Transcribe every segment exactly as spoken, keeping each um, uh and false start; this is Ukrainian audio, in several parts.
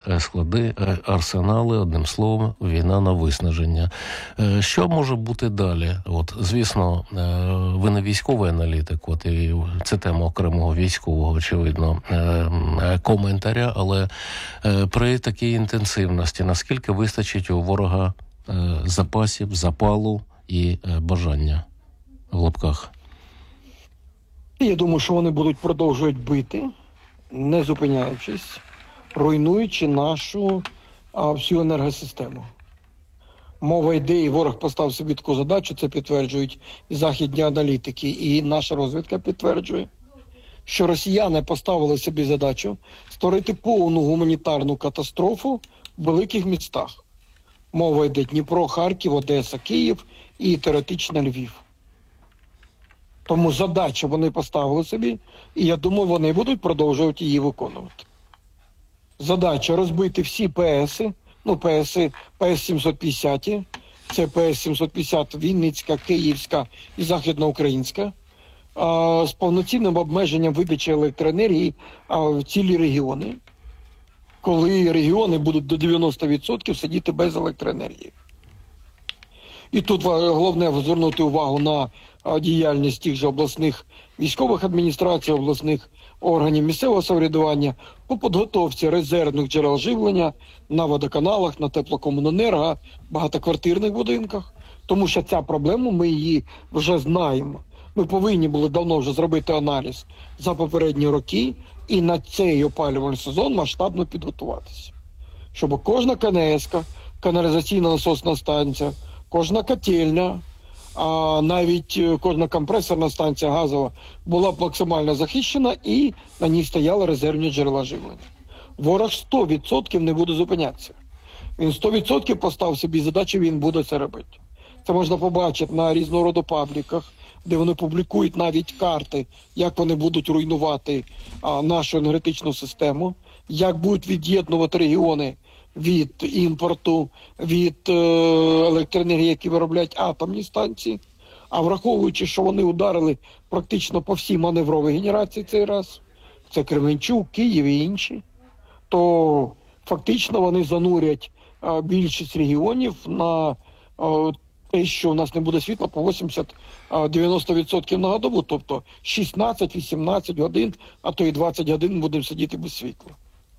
склади, арсенали, одним словом, війна на виснаження. Що може бути далі? От, звісно, ви не військовий аналітик, от, і це тема окремого військового, очевидно, коментаря, але при такій інтенсивності, наскільки вистачить у ворога запасів, запалу і бажання в лапках? Я думаю, що вони будуть продовжувати бити, не зупиняючись, руйнуючи нашу а, всю енергосистему. Мова йде, і ворог поставив собі таку задачу, це підтверджують і західні аналітики, і наша розвідка підтверджує, що росіяни поставили собі задачу створити повну гуманітарну катастрофу в великих містах. Мова йде Дніпро, Харків, Одеса, Київ і теоретично Львів. Тому задачу вони поставили собі, і я думаю, вони будуть продовжувати її виконувати. Задача розбити всі ПСи, ну ПСи, ПС сімсот п'ятдесят, це ПС сімсот п'ятдесят Вінницька, Київська і Західноукраїнська, а, з повноцінним обмеженням видачі електроенергії а, в цілі регіони, коли регіони будуть до дев'яносто відсотків сидіти без електроенергії. І тут головне звернути увагу на діяльність тих же обласних військових адміністрацій, обласних органів місцевого самоврядування по підготовці резервних джерел живлення на водоканалах, на теплокомуненерго, багатоквартирних будинках. Тому що ця проблема, ми її вже знаємо. Ми повинні були давно вже зробити аналіз за попередні роки і на цей опалювальний сезон масштабно підготуватися. Щоб кожна КНС-ка, каналізаційна насосна станція, кожна котельня, а навіть кожна компресорна станція газова була б максимально захищена і на ній стояли резервні джерела живлення. Ворог сто відсотків не буде зупинятися. Він сто відсотків поставив собі задачу, він буде це робити. Це можна побачити на різного роду пабліках, де вони публікують навіть карти, як вони будуть руйнувати а, нашу енергетичну систему, як будуть від'єднувати регіони від імпорту, від е, електроенергії, які виробляють атомні станції. А враховуючи, що вони ударили практично по всій маневровій генерації цей раз, це Кременчук, Київ і інші, то фактично вони занурять е, більшість регіонів на е, те, що у нас не буде світла по вісімдесят-дев'яносто відсотків на добу, тобто шістнадцять-вісімнадцять годин, а то і двадцять годин будемо сидіти без світла.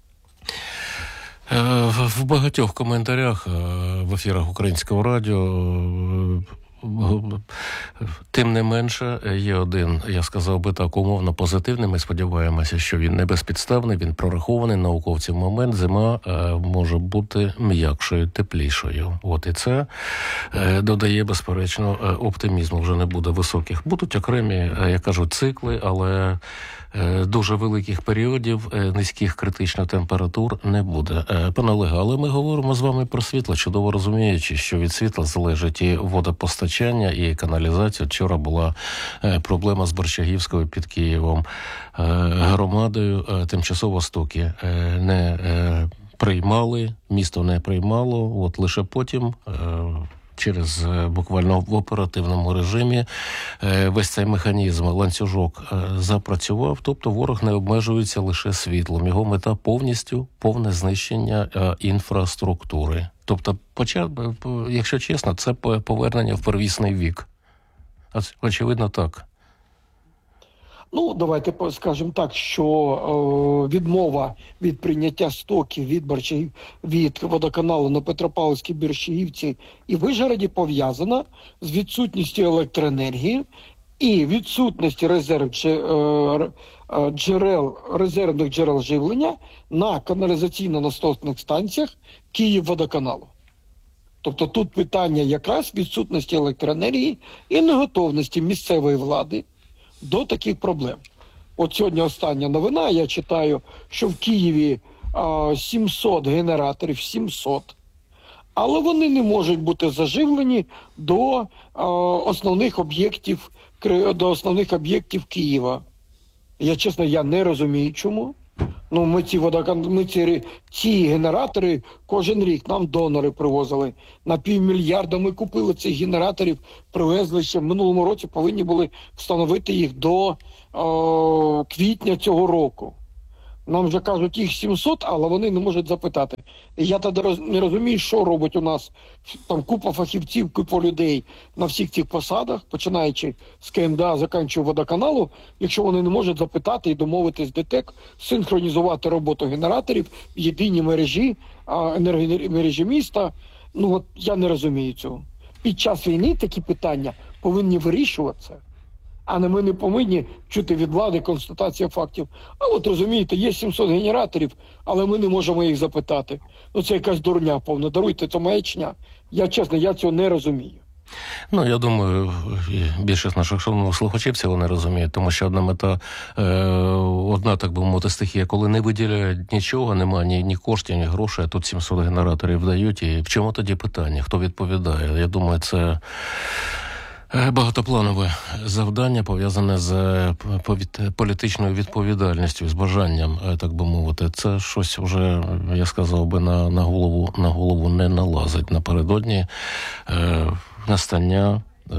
В багатьох коментарях в ефірах Українського радіо, тим не менше, є один, я сказав би так, умовно позитивний. Ми сподіваємося, що він не безпідставний, він прорахований науковців момент. Зима може бути м'якшою, теплішою. От і це додає, безперечно, оптимізму. Вже не буде високих. Будуть окремі, я кажу, цикли, але дуже великих періодів низьких критичних температур не буде. Пане Олеге, але ми говоримо з вами про світло, чудово розуміючи, що від світла залежить і водопостачання, і каналізація. Вчора була проблема з Борщагівською під Києвом. Громадою тимчасово стоки не приймали, місто не приймало, от лише потім через буквально в оперативному режимі весь цей механізм, ланцюжок запрацював, тобто ворог не обмежується лише світлом. Його мета повністю повне знищення інфраструктури. Тобто, якщо чесно, це повернення в первісний вік. Очевидно, так. Ну, давайте скажемо так, що е, відмова від прийняття стоків від Борщагів, від водоканалу на Петропавлівській, Борщагівці і Вишгороді пов'язана з відсутністю електроенергії і відсутністю резерв, джерел, резервних джерел живлення на каналізаційно-насосних станціях Київводоканалу. Тобто тут питання якраз відсутності електроенергії і неготовності місцевої влади до таких проблем. От сьогодні остання новина, я читаю, що в Києві а, сімсот генераторів, сімсот, але вони не можуть бути заживлені до а, основних об'єктів, до основних об'єктів Києва. Я, чесно, я не розумію, чому. Ну, ми ці водокан... ми ці... ці генератори кожен рік нам донори привозили. На півмільярда ми купили цих генераторів, привезли ще в минулому році, повинні були встановити їх до о, квітня цього року. Нам вже кажуть, їх сімсот, але вони не можуть запитати. І я тоді роз, не розумію, що робить у нас там купа фахівців, купа людей на всіх цих посадах, починаючи з КМДА, закінчуючи водоканалу, якщо вони не можуть запитати і домовитись з ДТЕК, синхронізувати роботу генераторів в єдиній мережі, енергомережі міста. Ну от я не розумію цього. Під час війни такі питання повинні вирішуватися. А не ми не повинні чути від влади констатація фактів. А от розумієте, є сімсот генераторів, але ми не можемо їх запитати. Ну це якась дурня повна. Даруйте, це маячня. Я чесно, я цього не розумію. Ну, я думаю, більшість наших шановних слухачів цього не розуміють, тому що одна мета, е, одна, так би мовити, стихія, коли не виділяють нічого, немає ні, ні коштів, ні грошей, а тут сімсот генераторів дають. І в чому тоді питання? Хто відповідає? Я думаю, це багатопланове завдання, пов'язане з політичною відповідальністю, з бажанням, так би мовити. Це щось вже, я сказав би, на, на, голову, на голову не налазить. Напередодні е, настання е,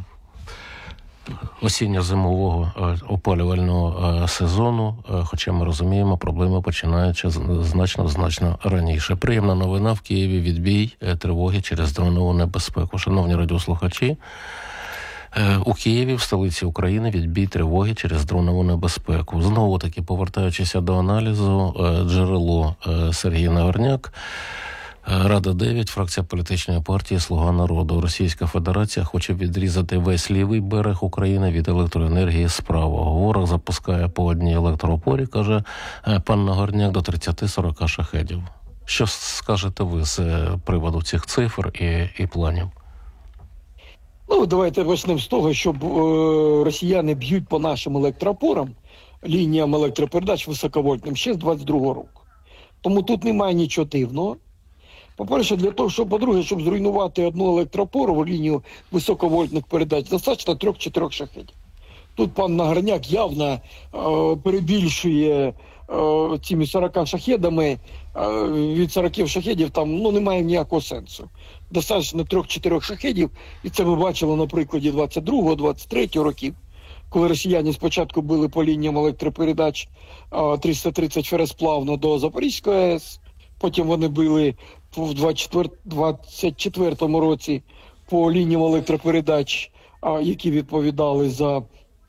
осінньо-зимового опалювального сезону, хоча ми розуміємо, проблеми починаються значно-значно раніше. Приємна новина: в Києві відбій тривоги через дронову небезпеку. Шановні радіослухачі, у Києві, в столиці України, відбій тривоги через дронову небезпеку. Знову-таки, повертаючися до аналізу, джерело Сергій Нагорняк, Рада дев'ять, фракція політичної партії «Слуга народу». Російська Федерація хоче відрізати весь лівий берег України від електроенергії з правого. Ворог запускає по одній електроопорі, каже пан Нагорняк, до тридцять-сорок шахедів. Що скажете ви з приводу цих цифр і, і планів? Ну, давайте почнемо з того, що е, росіяни б'ють по нашим електроопорам, лініям електропередач високовольтним ще з двадцять другого року. Тому тут немає нічого дивного. По-перше, для того, щоб, по-друге, щоб зруйнувати одну електроопору, лінію високовольтних передач, достатньо трьох-чотирьох шахедів. Тут пан Нагорняк явно е, перебільшує е, цими сорока шахедами. Е, від сорока шахедів там ну, немає ніякого сенсу. Достатньо трьох-чотирьох шахедів, і це ми бачили на прикладі двадцять другого, двадцять третього років, коли росіяни спочатку били по лініям електропередач е, триста тридцять фересплавно до Запорізької АЕС, потім вони били в двадцять четвертому році по лініям електропередач, які відповідали за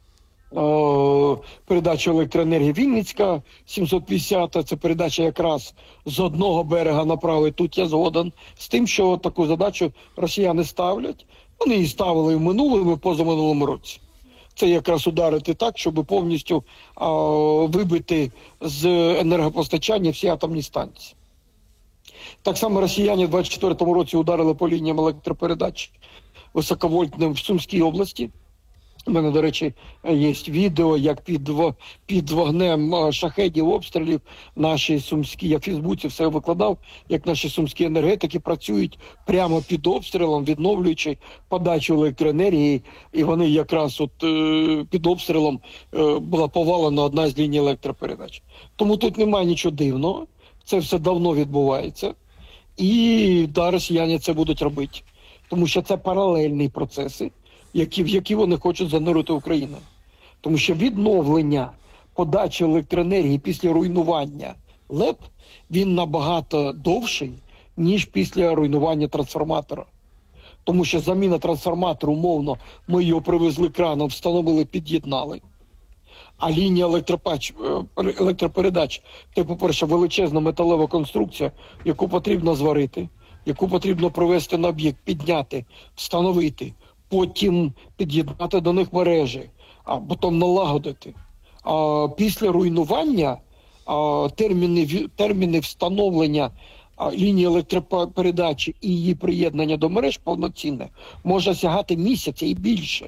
передачу електроенергії. Вінницька сімсот п'ятдесят, це передача якраз з одного берега направи. Тут я згоден з тим, що таку задачу росіяни ставлять. Вони її ставили в минулому і позаминулому році. Це якраз ударити так, щоб повністю а, вибити з енергопостачання всі атомні станції. Так само росіяни в двадцять четвертому році ударили по лініям електропередач високовольтним в Сумській області. У мене, до речі, є відео, як під, під вогнем шахедів, обстрілів наші сумські, я в Фейсбуці все викладав, як наші сумські енергетики працюють прямо під обстрілом, відновлюючи подачу електроенергії. І вони якраз от е, під обстрілом е, була повалена одна з ліній електропередач. Тому тут немає нічого дивного. Це все давно відбувається. І да, росіяни це будуть робити. Тому що це паралельні процеси, які, в які вони хочуть занурити Україну. Тому що відновлення подачі електроенергії після руйнування ЛЕП, він набагато довший, ніж після руйнування трансформатора. Тому що заміна трансформатора, умовно, ми його привезли краном, встановили, під'єднали. А лінія електропередач – це, по-перше, величезна металева конструкція, яку потрібно зварити, яку потрібно привезти на об'єкт, підняти, встановити, потім під'єднати до них мережі, а потім налагодити. А після руйнування а, терміни, терміни встановлення а, лінії електропередачі і її приєднання до мереж повноцінне може сягати місяця і більше.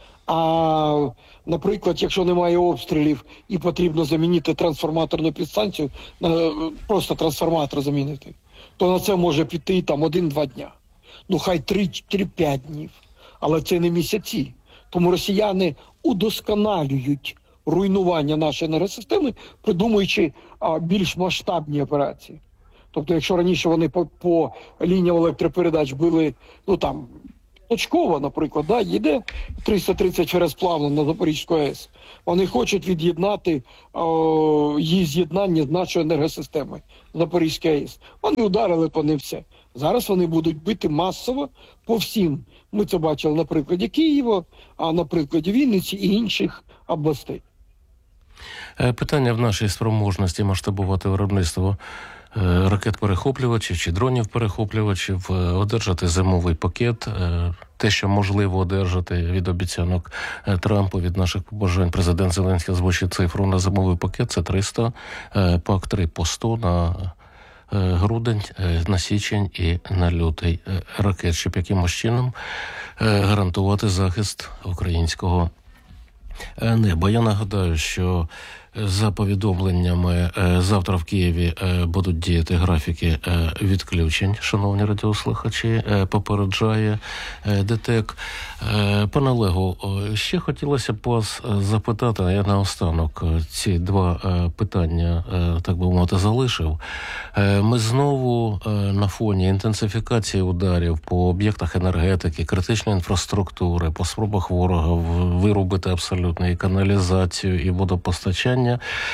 А, наприклад, якщо немає обстрілів і потрібно замінити трансформаторну підстанцію, просто трансформатор замінити, то на це може піти там один-два дня. Ну, хай три-п'ять днів. Але це не місяці. Тому росіяни удосконалюють руйнування нашої енергосистеми, придумуючи а, більш масштабні операції. Тобто, якщо раніше вони по, по лініям електропередач били, ну там, точково, наприклад, да, їде триста тридцять через плавно на Запорізьку АЕС. Вони хочуть від'єднати о, її з'єднання з нашою енергосистемою Запорізької АЕС. Вони ударили по не все. Зараз вони будуть бити масово по всім. Ми це бачили на прикладі Києва, а на прикладі Вінниці і інших областей. Питання в нашій спроможності масштабувати виробництво ракет-перехоплювачів чи дронів-перехоплювачів, одержати зимовий пакет, те, що можливо одержати від обіцянок Трампу, від наших побажань. Президент Зеленський озвучив цифру на зимовий пакет, це триста, пак три по сто на грудень, на січень і на лютий ракет, щоб якимось чином гарантувати захист українського неба. Я нагадаю, що за повідомленнями завтра в Києві будуть діяти графіки відключень, шановні радіослухачі, попереджає ДТЕК. Пане Олегу, ще хотілося б вас запитати, я наостанок ці два питання, так би мовити, залишив. Ми знову на фоні інтенсифікації ударів по об'єктах енергетики, критичної інфраструктури, по спробах ворога вирубити абсолютно і каналізацію, і водопостачання,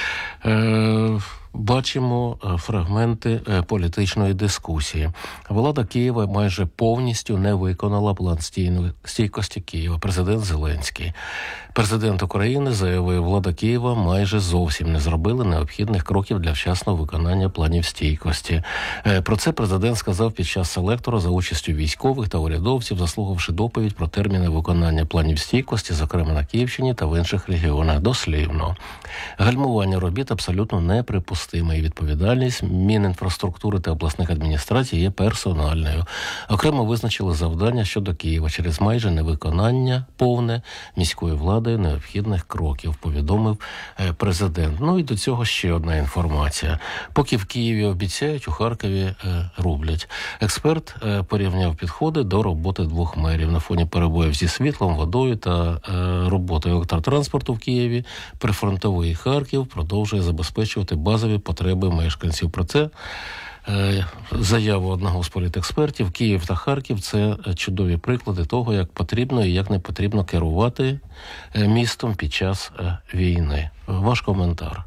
бачимо фрагменти політичної дискусії. Влада Києва майже повністю не виконала план стійкості Києва. Президент Зеленський. Президент України заявив, влада Києва майже зовсім не зробили необхідних кроків для вчасного виконання планів стійкості. Про це президент сказав під час селектора за участю військових та урядовців, заслухавши доповідь про терміни виконання планів стійкості, зокрема на Київщині та в інших регіонах. Дослівно. Гальмування робіт абсолютно неприпустиме, і відповідальність Мінінфраструктури та обласних адміністрацій є персональною. Окремо визначили завдання щодо Києва через майже невиконання повне міської влади необхідних кроків, повідомив президент. Ну і до цього ще одна інформація. Поки в Києві обіцяють, у Харкові рублять. Експерт порівняв підходи до роботи двох мерів. На фоні перебоїв зі світлом, водою та роботою електротранспорту в Києві прифронтовий Харків продовжує забезпечувати базові потреби мешканців. Про це заяву одного з політекспертів. Київ та Харків – це чудові приклади того, як потрібно і як не потрібно керувати містом під час війни. Ваш коментар.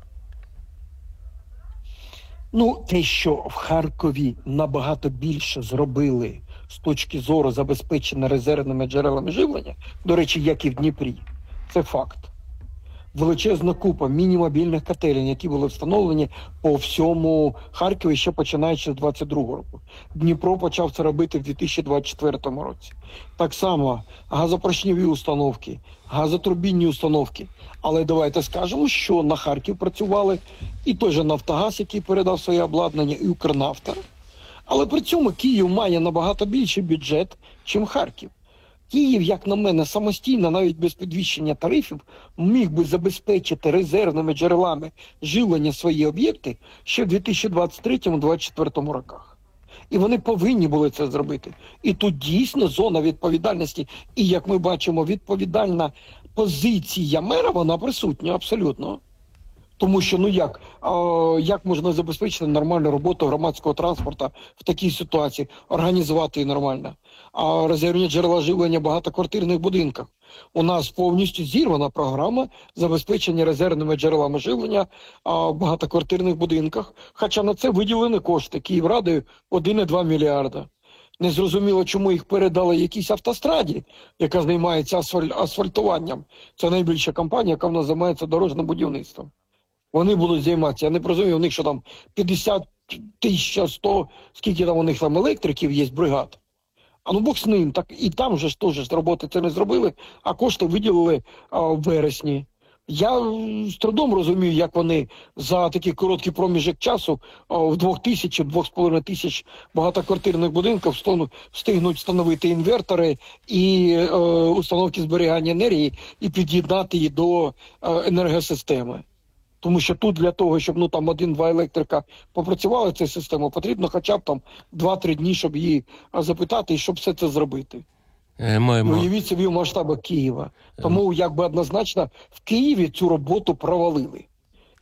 Ну, те, що в Харкові набагато більше зробили з точки зору забезпечення резервними джерелами живлення, до речі, як і в Дніпрі, це факт. Величезна купа міні-мобільних котелень, які були встановлені по всьому Харкові ще починаючи з двадцять другого року. Дніпро почав це робити в дві тисячі двадцять четвертому році. Так само газопоршневі установки, газотурбінні установки. Але давайте скажемо, що на Харків працювали і той же Нафтогаз, який передав своє обладнання, і Укрнафта. Але при цьому Київ має набагато більший бюджет, ніж Харків. Київ, як на мене, самостійно, навіть без підвищення тарифів, міг би забезпечити резервними джерелами живлення свої об'єкти ще в дві тисячі двадцять третьому - двадцять четвертому роках. І вони повинні були це зробити. І тут дійсно зона відповідальності, і, як ми бачимо, відповідальна позиція мера, вона присутня абсолютно. Тому що, ну як, а, як можна забезпечити нормальну роботу громадського транспорту в такій ситуації, організувати її нормально? А резервні джерела живлення в багатоквартирних будинках. У нас повністю зірвана програма забезпечення резервними джерелами живлення а, в багатоквартирних будинках. Хоча на це виділені кошти Київрадою один і два мільярда. Незрозуміло, чому їх передали якійсь автостраді, яка займається асфаль... асфальтуванням. Це найбільша компанія, яка в нас займається дорожнім будівництвом. Вони будуть займатися. Я не розумію, у них що там п'ятдесят тисяч, сто, скільки там у них там електриків є, бригад. А ну Бог з ним, так і там вже ж теж роботи це не зробили, а кошти виділили а, в вересні. Я з трудом розумію, як вони за такий короткий проміжок часу а, в двох тисяч, двох з половиною тисяч багатоквартирних будинків встигнуть встановити інвертори і е, установки зберігання енергії і під'єднати її до е, енергосистеми. Тому що тут для того, щоб ну там один-два електрика попрацювали цю систему, потрібно хоча б там два-три дні, щоб її запитати і щоб все це зробити. Маємо... Уявіть собі в масштабах Києва. Тому якби однозначно в Києві цю роботу провалили.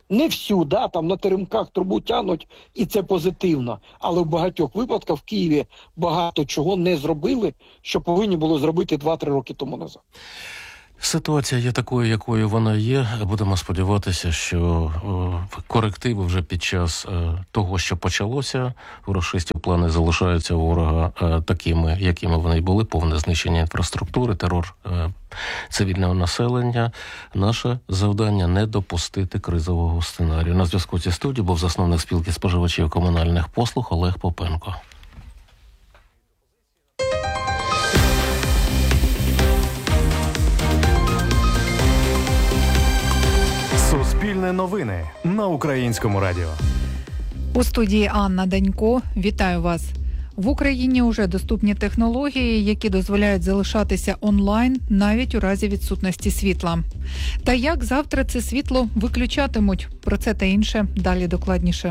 Не всюди, да, там на теремках трубу тянуть, і це позитивно. Але в багатьох випадках в Києві багато чого не зробили, що повинні були зробити два-три роки тому назад. Ситуація є такою, якою вона є. Будемо сподіватися, що о, корективи вже під час е, того, що почалося, у рашистів плани залишаються у ворога е, такими, якими вони й були: повне знищення інфраструктури, терор е, цивільного населення. Наше завдання – не допустити кризового сценарію. На зв'язку зі студією був засновник спілки споживачів комунальних послуг Олег Попенко. Суспільне новини на Українському радіо. У студії Анна Данько. Вітаю вас. В Україні уже доступні технології, які дозволяють залишатися онлайн навіть у разі відсутності світла. Та як завтра це світло виключатимуть? Про це та інше далі докладніше.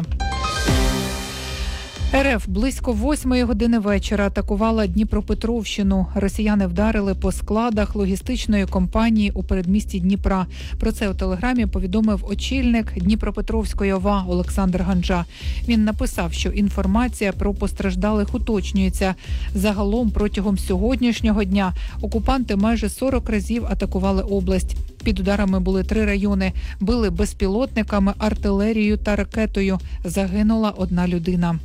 РФ близько восьмої години вечора атакувала Дніпропетровщину. Росіяни вдарили по складах логістичної компанії у передмісті Дніпра. Про це у телеграмі повідомив очільник Дніпропетровської ОВА Олександр Ганджа. Він написав, що інформація про постраждалих уточнюється. Загалом протягом сьогоднішнього дня окупанти майже сорок разів атакували область. Під ударами були три райони. Били безпілотниками, артилерією та ракетою. Загинула одна людина.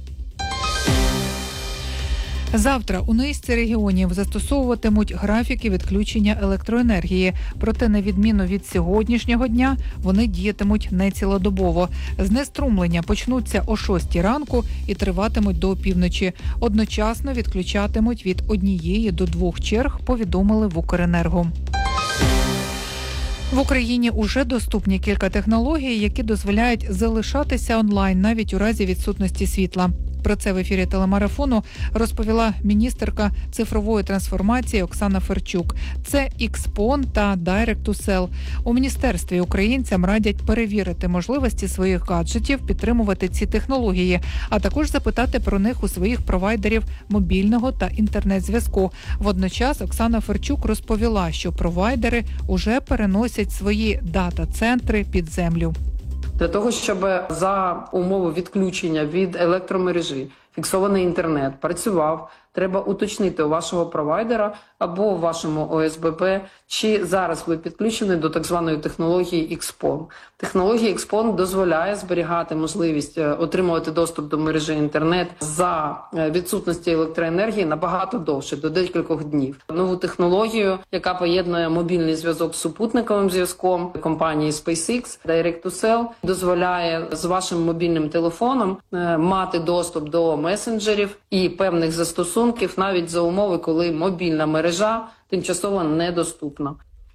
Завтра у низці регіонів застосовуватимуть графіки відключення електроенергії. Проте, на відміну від сьогоднішнього дня, вони діятимуть не цілодобово. Знеструмлення почнуться о шостій ранку і триватимуть до опівночі. Одночасно відключатимуть від однієї до двох черг, повідомили в Укренерго. В Україні уже доступні кілька технологій, які дозволяють залишатися онлайн навіть у разі відсутності світла. Про це в ефірі телемарафону розповіла міністерка цифрової трансформації Оксана Ферчук. Це ікспон та Direct to Cell. У міністерстві українцям радять перевірити можливості своїх гаджетів, підтримувати ці технології, а також запитати про них у своїх провайдерів мобільного та інтернет-зв'язку. Водночас Оксана Ферчук розповіла, що провайдери уже переносять свої дата-центри під землю. Для того, щоб за умови відключення від електромережі фіксований інтернет працював, треба уточнити у вашого провайдера або у вашому О С Б Б, чи зараз ви підключені до так званої технології ікспон. Технологія ікспон дозволяє зберігати можливість отримувати доступ до мережі інтернет за відсутності електроенергії набагато довше, до декількох днів. Нову технологію, яка поєднує мобільний зв'язок з супутниковим зв'язком компанії SpaceX, Direct to Cell, дозволяє з вашим мобільним телефоном мати доступ до месенджерів і певних застосунків навіть за умови, коли мобільна мережа тимчасово недоступна.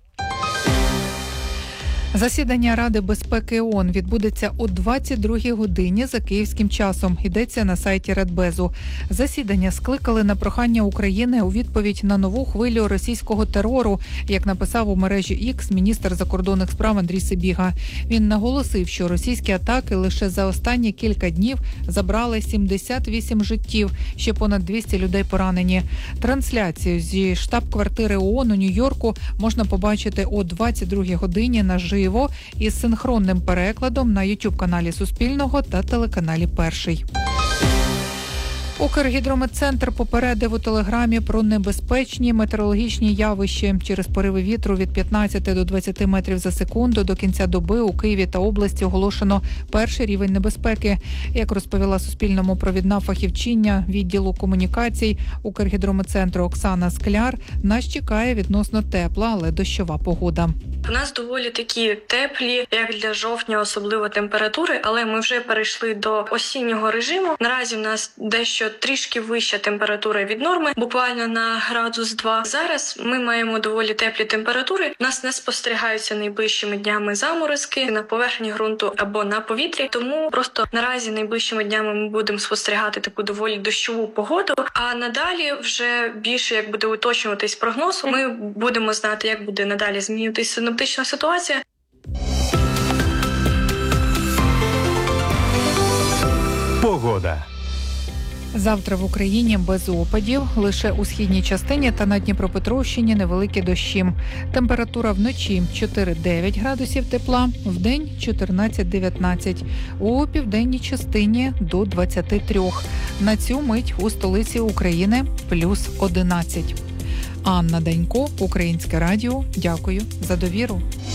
Засідання Ради безпеки О О Н відбудеться о двадцять другій годині за київським часом. Йдеться на сайті Радбезу. Засідання скликали на прохання України у відповідь на нову хвилю російського терору, як написав у мережі X міністр закордонних справ Андрій Сибіга. Він наголосив, що російські атаки лише за останні кілька днів забрали сімдесят вісім життів, ще понад двісті людей поранені. Трансляцію зі штаб-квартири О О Н у Нью-Йорку можна побачити о двадцять другій годині наживо із синхронним перекладом на ютуб-каналі Суспільного та телеканалі Перший. Укргідрометцентр попередив у телеграмі про небезпечні метеорологічні явища. Через пориви вітру від п'ятнадцяти до двадцяти метрів за секунду до кінця доби у Києві та області оголошено перший рівень небезпеки. Як розповіла Суспільному провідна фахівчиня відділу комунікацій Укргідрометцентру Оксана Скляр, нас чекає відносно тепла, але дощова погода. У нас доволі такі теплі, як для жовтня, особливо температури, але ми вже перейшли до осіннього режиму. Наразі в нас дещо трішки вища температура від норми, буквально на градус два. Зараз ми маємо доволі теплі температури. У нас не спостерігаються найближчими днями заморозки на поверхні ґрунту або на повітрі, тому просто наразі найближчими днями ми будемо спостерігати таку доволі дощову погоду, а надалі вже більше, як буде уточнюватись прогноз, ми будемо знати, як буде надалі змінюватись синоптична ситуація. Погода. Завтра в Україні без опадів, лише у східній частині та на Дніпропетровщині невеликі дощі. Температура вночі чотири-дев'ять градусів тепла, вдень чотирнадцять-дев'ятнадцять. У південній частині до двадцяти трьох. На цю мить у столиці України плюс одинадцять. Анна Данько, Українське радіо. Дякую за довіру.